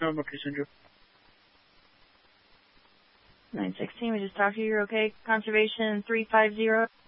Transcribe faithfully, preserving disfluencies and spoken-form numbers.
seven, okay, Sandra. nine sixteen, we just talked to you. You're okay. Conservation three five zero.